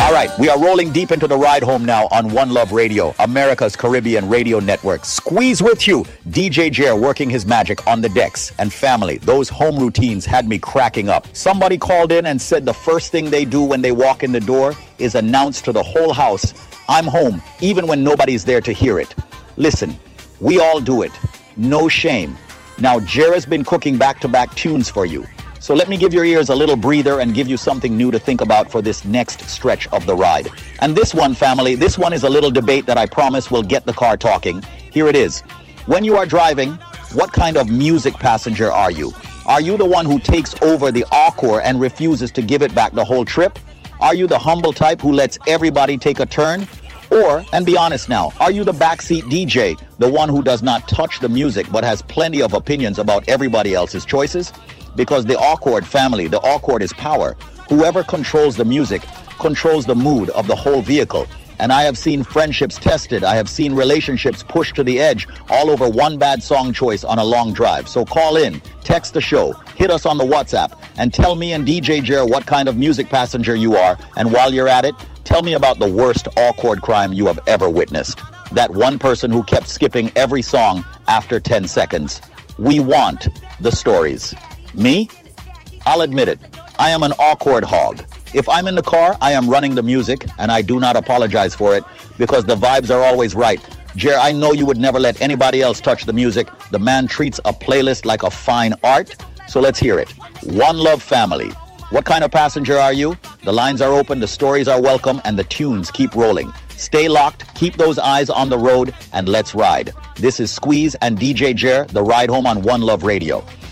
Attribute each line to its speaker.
Speaker 1: All right, we are rolling deep into the ride home now on One Love Radio, America's Caribbean radio network. Squeeze with you, DJ Jer working his magic on the decks. And family, those home routines had me cracking up. Somebody called in and said the first thing they do when they walk in the door is announce to the whole house, I'm home, even when nobody's there to hear it. Listen, we all do it. No shame. Now, Jer has been cooking back-to-back tunes for you. So let me give your ears a little breather and give you something new to think about for this next stretch of the ride. And this one, family, this one is a little debate that I promise will get the car talking. Here it is. When you are driving, what kind of music passenger are you? Are you the one who takes over the encore and refuses to give it back the whole trip? Are you the humble type who lets everybody take a turn? Or, and be honest now, are you the backseat DJ, the one who does not touch the music but has plenty of opinions about everybody else's choices? Because the awkward family, the awkward is power. Whoever controls the music controls the mood of the whole vehicle. And I have seen friendships tested. I have seen relationships pushed to the edge all over one bad song choice on a long drive. So call in, text the show, hit us on the WhatsApp, and tell me and DJ Jer what kind of music passenger you are. And while you're at it, tell me about the worst awkward crime you have ever witnessed. That one person who kept skipping every song after 10 seconds. We want the stories. Me? I'll admit it. I am an awkward hog. If I'm in the car, I am running the music, and I do not apologize for it because the vibes are always right. Jer, I know you would never let anybody else touch the music. The man treats a playlist like a fine art. So let's hear it. One Love family. What kind of passenger are you? The lines are open, the stories are welcome, and the tunes keep rolling. Stay locked, keep those eyes on the road, and let's ride. This is Squeeze and DJ Jer, the ride home on One Love Radio.